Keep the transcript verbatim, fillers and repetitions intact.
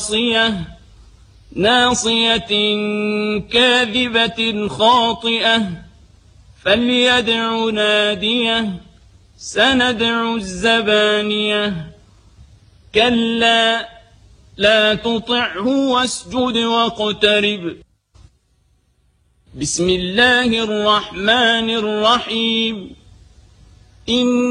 ناصية ناصية كاذبة خاطئة فليدع ناديه سندع الزبانية كلا لا تطعه واسجد واقترب. بسم الله الرحمن الرحيم. إن